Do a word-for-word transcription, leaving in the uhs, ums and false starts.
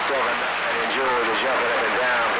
seven nine in Georgia jumping up and down.